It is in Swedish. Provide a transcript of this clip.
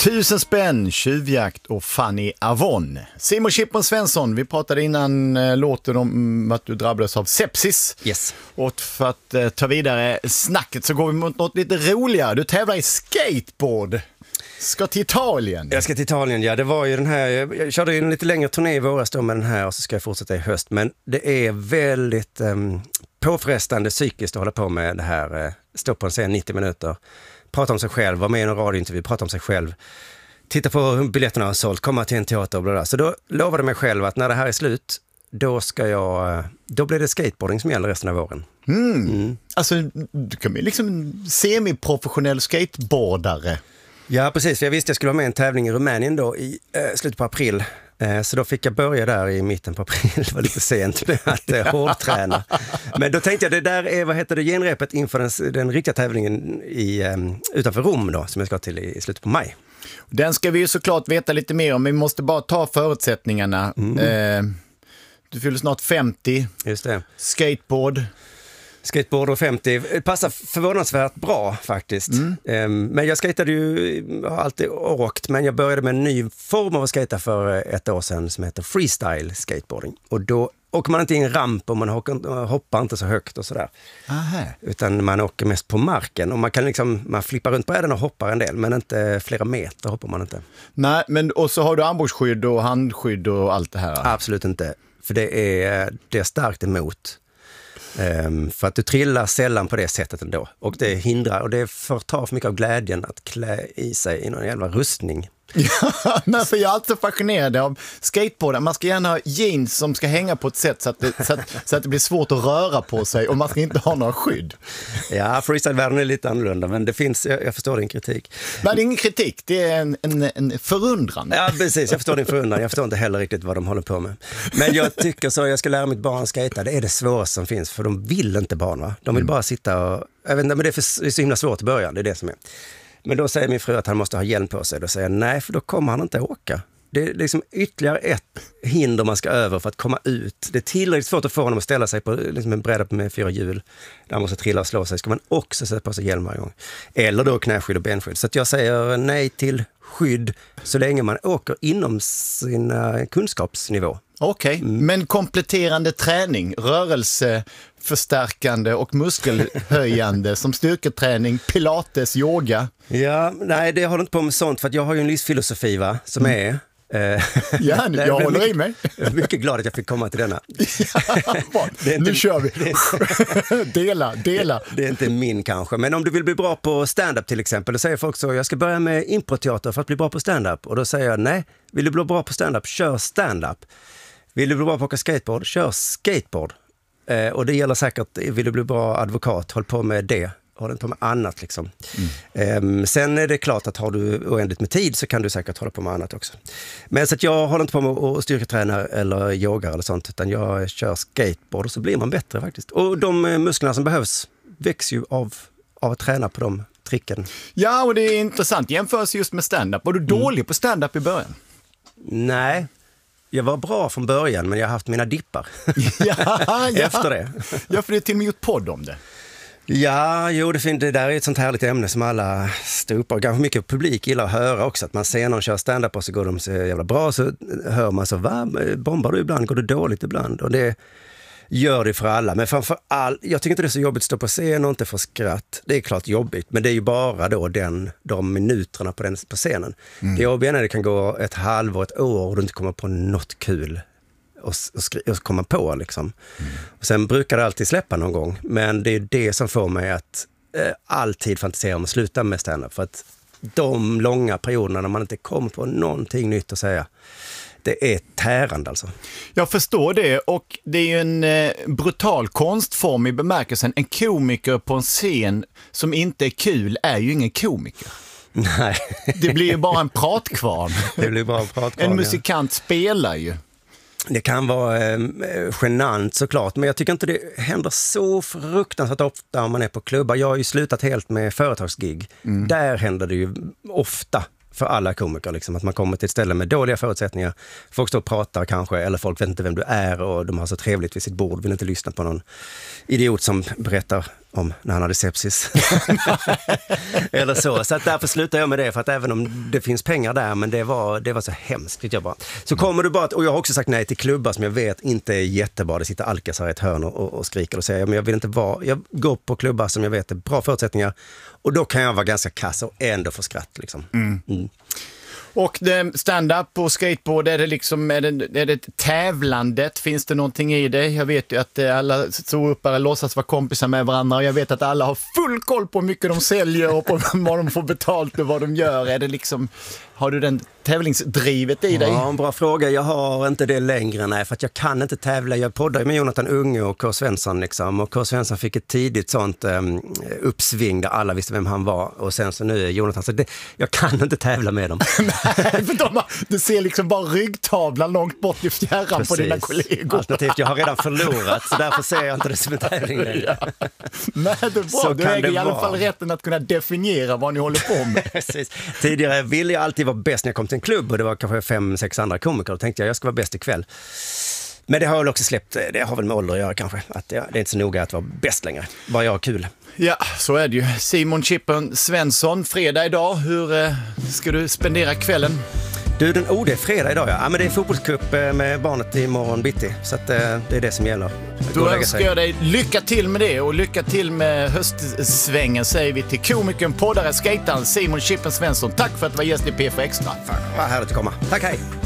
1000 spänn, tjuvjakt och Fanny Avon. Simon Chippen Svensson, vi pratade innan låten om att du drabbades av sepsis. Yes. Och för att ta vidare snacket så går vi mot något lite roligare. Du tävlar i skateboard. Ska till Italien. Jag ska till Italien, ja. Det var ju den här, jag körde ju en lite längre turné i våras då med den här och så ska jag fortsätta i höst. Men det är väldigt påfrestande psykiskt att hålla på med det här. Stå på en scen 90 minuter. Prata om sig själv, vara med i en radiointervju, prata om sig själv. Titta på hur biljetterna har sålt, komma till en teater och bla. Så då lovade jag mig själv att när det här är slut, då blir det skateboarding som gäller resten av våren. Alltså, du kan bli liksom semiprofessionell skateboardare. Ja, precis. För jag visste jag skulle vara med i en tävling i Rumänien då i slutet på april. Så då fick jag börja där i mitten på april. Det var lite sent med att hårdträna. Men då tänkte jag, det där är, genrepet inför den riktiga tävlingen utanför Rom då, som jag ska till i slutet på maj. Den ska vi ju såklart veta lite mer om, men vi måste bara ta förutsättningarna. Du fyller snart 50. Just det. Skateboard och 50 passar förvånansvärt bra faktiskt. Men jag skatade ju, har alltid åkt, men jag började med en ny form av att skata för ett år sedan som heter freestyle skateboarding. Och då åker man inte i en ramp och man hoppar inte så högt och sådär. Aha. Utan man åker mest på marken och man flippar runt brädan och hoppar en del, men inte flera meter hoppar man inte. Nej, men och så har du armbågsskydd och handskydd och allt det här. Absolut inte, för det är starkt emot. För att du trillar sällan på det sättet ändå. Och det hindrar, och det förtar för mycket av glädjen att klä i sig i någon jävla rustning. Ja, men för jag är alltid fascinerad av skateboarden. Man ska gärna ha jeans som ska hänga på ett sätt så att det blir svårt att röra på sig, och man ska inte ha några skydd. Ja, freestyle-världen är lite annorlunda, men det finns, jag förstår din kritik. Men det är ingen kritik, det är en förundran. Ja, precis, jag förstår din förundran. Jag förstår inte heller riktigt vad de håller på med. Men jag tycker så, jag ska lära mitt barn skata. Det är det svåraste som finns, för de vill inte barn, va? De vill bara sitta och, jag vet inte, men det är så himla svårt i början, det är det som är. Men då säger min fru att han måste ha hjälm på sig. Då säger jag nej, för då kommer han inte åka. Det är liksom ytterligare ett hinder man ska över för att komma ut. Det är tillräckligt svårt att få honom att ställa sig på liksom en bräda med 4 hjul. Där han måste trilla och slå sig. Ska man också sätta på sig hjälm varje gång. Eller då knäskydd och benskydd. Så att jag säger nej till skydd så länge man åker inom sin kunskapsnivå. Okej, men kompletterande träning, rörelseförstärkande och muskelhöjande som styrketräning, pilates, yoga. Ja, nej, det håller inte på med sånt, för att jag har ju en livsfilosofi, va, som är... Ja, jag håller i mig. Jag är mycket glad att jag fick komma till denna. Nu kör vi. Dela. Det är inte min kanske, men om du vill bli bra på stand-up till exempel, då säger folk så, jag ska börja med improteater för att bli bra på stand-up. Och då säger jag, nej, vill du bli bra på stand-up, kör stand-up. Vill du bli bra på att åka skateboard, kör skateboard. Och det gäller säkert, vill du bli bra advokat, håll på med det. Håll inte på med annat liksom. Sen är det klart att har du oändligt med tid så kan du säkert hålla på med annat också. Men så att jag håller inte på med att styrketräna eller yoga eller sånt, utan jag kör skateboard och så blir man bättre faktiskt. Och de musklerna som behövs växer ju av att träna på de tricken. Ja, och det är intressant. Jämförs just med stand-up. Var du dålig på stand-up i början? Nej. Jag var bra från början, men jag har haft mina dippar efter det. Ja, för det är till och med gjort podd om det. Ja, jo, det där är ett sånt härligt ämne som alla stupar. Ganska mycket publik gillar att höra också. Att man ser någon köra stand-up och så går de så jävla bra. Så hör man så, bombar du ibland? Går det dåligt ibland? Och det gör det för alla. Men framför allt, jag tycker inte det är så jobbigt att stå på scen och inte få skratt. Det är klart jobbigt, men det är ju bara då de minuterna på scenen. Det jobbiga när det kan gå ett halvår, ett år och du inte kommer på något kul och komma på liksom. Och sen brukar det alltid släppa någon gång, men det är det som får mig att alltid fantisera om att sluta med stand-up, för att de långa perioderna när man inte kommer på någonting nytt att säga, det är tärande alltså. Jag förstår det, och det är ju en brutal konstform i bemärkelsen. En komiker på en scen som inte är kul är ju ingen komiker. Nej. Det blir ju bara en pratkvarn. Det blir bara en pratkvarn. En musikant spelar ju. Det kan vara genant såklart, men jag tycker inte det händer så fruktansvärt ofta om man är på klubbar. Jag har ju slutat helt med företagsgig. Där händer det ju ofta för alla komiker liksom, att man kommer till ett ställe med dåliga förutsättningar. Folk står och pratar kanske, eller folk vet inte vem du är och de har så trevligt vid sitt bord, vill inte lyssna på någon idiot som berättar om när han hade sepsis. Eller så att därför slutar jag med det, för att även om det finns pengar där, men det var så hemskt, tyckte jag bara. Så kommer du bara, och jag har också sagt nej till klubbar som jag vet inte är jättebra. Det sitter alkasar i ett hörn och skriker och säger, men jag vill inte vara, jag går på klubbar som jag vet är bra förutsättningar, och då kan jag vara ganska kass och ändå få skratt liksom. Och stand-up och skateboard, är det liksom, är det tävlandet? Finns det någonting i det? Jag vet ju att alla ståuppare låtsas vara kompisar med varandra, och jag vet att alla har full koll på hur mycket de säljer och på vad de får betalt och vad de gör. Är det liksom, har du den tävlingsdrivet i dig? Ja, en bra fråga. Jag har inte det längre, nej, för att jag kan inte tävla. Jag poddar med Jonathan Unge och K. Svensson liksom, och K. Svensson fick ett tidigt sånt uppsving där alla visste vem han var, och sen så nu är Jonathan, så jag kan inte tävla med dem. Nej, för du ser liksom bara ryggtavlan långt bort i fjärran på dina kollegor. Alternativt, jag har redan förlorat, så därför ser jag inte det som en tävling längre. Ja. Nej, det är bra. Så du äger i alla fall rätten att kunna definiera vad ni håller på med. Precis. Tidigare ville jag alltid vara bäst när jag kom till en klubb, och det var kanske 5-6 andra komiker, och tänkte jag ska vara bäst ikväll. Men det har väl också släppt, det har väl med ålder att göra kanske, att det är inte så noga att vara bäst längre, bara jag har kul. Ja, så är det ju. Simon Chippen Svensson, fredag idag, hur ska du spendera kvällen? Du, det är fredag idag, ja. Men det är fotbollscup med barnet imorgon bitti, så att det är det som gäller. Då önskar jag dig lycka till med det, och lycka till med höstsvängen, säger vi till komikern, poddare, skataren Simon Chippen Svensson. Tack för att du var gäst i P4 Extra. Fan, vad härligt att komma. Tack, hej!